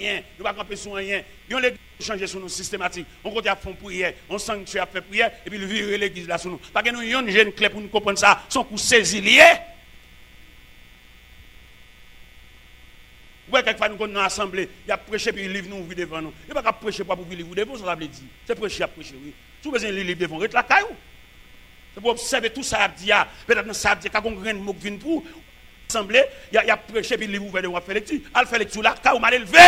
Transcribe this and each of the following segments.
rien, nous ne pas camper sur rien. Ils ont l'église changer sur nous systématique. On continue à faire prière, on sanctuaire à faire prière, et puis le virer l'église là sur nous. Parce que nous avons une jeune clé pour nous comprendre ça, son coup saisi lié. Ouais, quelquefois nous sommes en assemblée, il a prêché puis il livre nous ouvrir devant nous. Il n'y a pas qu'à prêcher pour vous livrer devant, ça veut dire. C'est prêcher à prêcher, oui. Si vous besoin de livre devant, reste la caillou. C'est pour observer tout ça, peut-être ça, quand on a un mot qui vient pour l'assemblée, il a prêché puis il livre ouvert devant, faire lecture. Al fait lecture là, caillou mal élevé.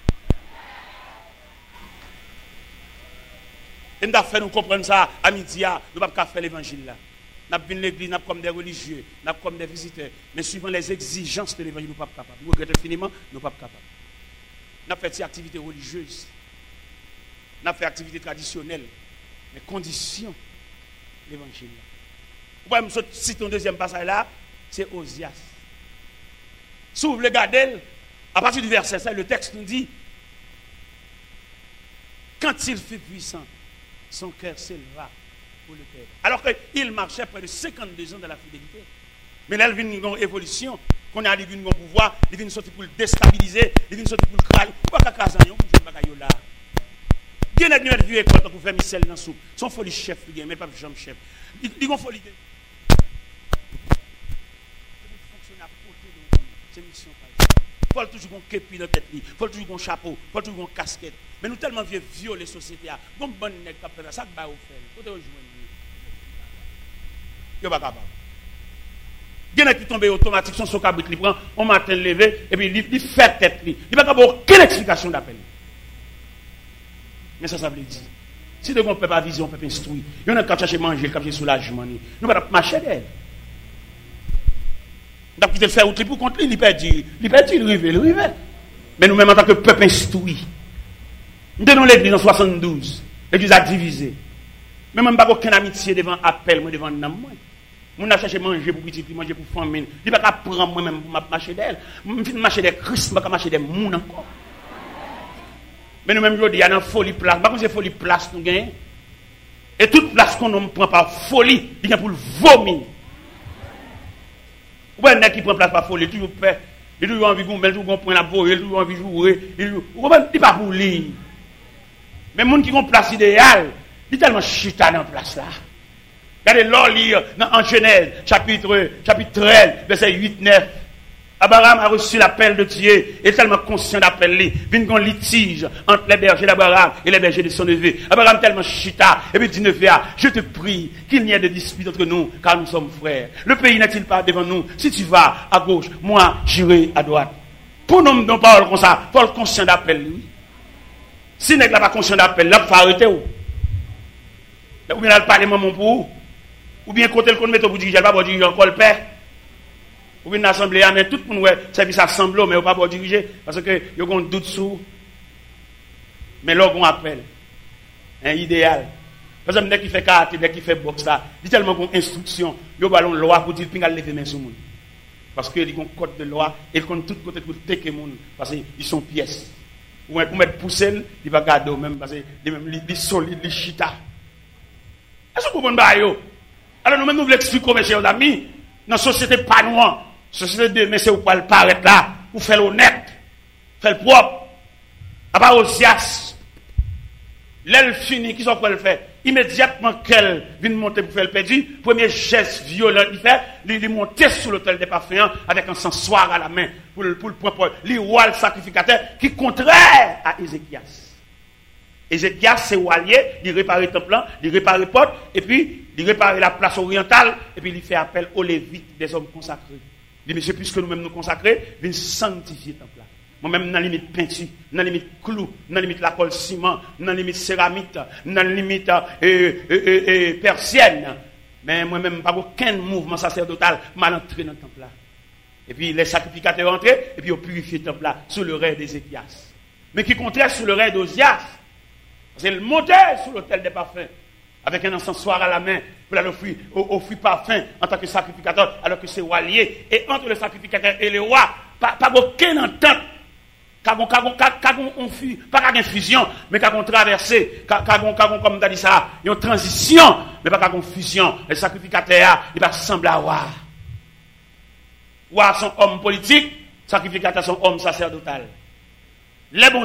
Et nous avons fait nous comprendre ça à midi, nous ne pouvons pas faire l'évangile là. Nous avons l'église, nous comme des religieux, nous comme des visiteurs. Mais suivant les exigences de l'évangile, nous ne sommes pas capables. Nous regrettons infiniment, nous ne sommes pas capables. Nous avons fait des activités religieuses. Nous avons fait des activités traditionnelles. Mais conditions de l'évangile. Vous pouvez me citer un deuxième passage là, c'est Osias. Si vous voulez regarder, à partir du verset 5, le texte nous dit, quand il fut puissant, son cœur s'éleva pour le Père. Alors qu'il marchait près de 52 ans dans la fidélité. Mais là, il vient une évolution. Qu'on a vu un pouvoir, il vient sortir pour le déstabiliser, il vient sortir pour le crailler. Pourquoi qu'à Kazan, on peut jouer là. Il y a une vieux école pour faire Michel dans la soupe. Son folie chef, mais pas jambe chef. Il a folie. C'est mission. Il faut toujours un képi dans la tête, il faut toujours un chapeau, il faut toujours une casquette. Mais nous tellement vieux violer la société. Comme bon nèg qui fait ça, ça va vous faire. Faut te rejoindre. Yo pas capable. Il y en a qui tombent automatique son cabrit, il prend on matin levé et puis il fait tête lui. Il pas capable aucune explication d'appel. Mais ça veut dire si de bon peuple a vision, peuple instruit. Il y en a qui chercher manger, qui chercher soulagement. Nous pas marcher d'elle. Donc, il te fait outre pour contre lui, il perd, il rive. Mais nous-mêmes, en tant que peuple instruit, nous donnons l'église en 72. L'église a divisé. Mais même pas aucune amitié devant appel, moi devant nam moi. Mon a cherché manger pour petit, manger pour famille. Il pas prendre moi-même pour marcher d'elle. Je vais marcher des Christ, je vais marcher des moun encore. Mais nous-mêmes, il y a une folie place. Par contre, c'est folie place nous gagnons. Et toute place qu'on ne prend par folie, il y a pour le vomir. Ou un qui prend place par folie, toujours fait. Il a toujours envie de gommer, toujours prendre la boue, il a toujours envie de jouer. Il n'est pas pour lui. Mais les gens qui ont place idéale, il est tellement chita dans la place là. Regardez l'or lire en Genèse, chapitre 13, verset 8-9. Abraham a reçu l'appel de Dieu, il est tellement conscient d'appel. Il y a un litige entre les bergers d'Abraham et les bergers de son neveu. Abraham tellement chita, et puis dit neveu, je te prie qu'il n'y ait de dispute entre nous, car nous sommes frères. Le pays n'est-il pas devant nous? Si tu vas à gauche, moi j'irai à droite. Pour nous, non parole comme ça, il faut être conscient d'appel. Si n'est pas conscient d'appel, là, il faut arrêter. Ou bien là, le parlement pour vous. Ou bien côté le mette pour dire, je ne vais pas diriger encore le père. Ou bien l'assemblée, mais tout le monde service assemblée, mais on ne va pas diriger. Parce que il y a un doute sur. Mais là, on appelle. Un idéal. Par exemple, dès qu'il fait karaté, dès qu'il fait boxe, là, il y a tellement d'instructions. Il y a une loi pour dire qu'il y a lever main sur le monde. Parce qu'il y a un code de loi, et il compte tout côté pour tecker le monde. Parce qu'ils sont pièces. Ou pour mettre poussé, il va garder même. Parce qu'il solide, il chita. Est-ce que vous comprenez? Alors nous-mêmes, nous voulons expliquer, mes chers amis, dans la société pas noire, la société de mais c'est où le paraître là, pour faire l'honnête, faire le propre. À part Osias, l'aile fini, qui sont pour le faire? Immédiatement qu'elle vient monter pour faire le perdu, premier geste violent qu'il fait, il monter sur l'autel des parfums avec un encensoir à la main pour le propre, le roi le sacrificateur qui est contraire à Ézéchias. Ézéchias, c'est Walier, il répare le temple, il répare les portes, et puis il répare la place orientale, et puis il fait appel aux Lévites, des hommes consacrés. Il dit, monsieur, puisque nous-mêmes nous consacrer, viens sanctifier le temple. Moi-même, dans la limite peinture, dans la limite clou, dans la limite la colle ciment, dans la limite céramique, dans la limite persienne. Mais moi-même, pas aucun mouvement sacerdotal mal entré dans le temple là. Et puis les sacrificateurs entrés, et puis ils purifié le temple là, sous le règne d'Ézéchias. Mais qui contraire sous le règne d'Osias. C'est le monter sur l'autel des parfums, avec un encensoir à la main, pour aller offrir parfum en tant que sacrificateur, alors que c'est roi lié. Et entre le sacrificateur et le roi, pas aucune entente. Pas qu'une fusion, mais qu'une traversée, comme tu as dit ça, une transition, mais pas qu'une fusion. Le sacrificateur, il va sembler à roi. Roi sont homme politique, sacrificateur sont homme sacerdotal. Les bons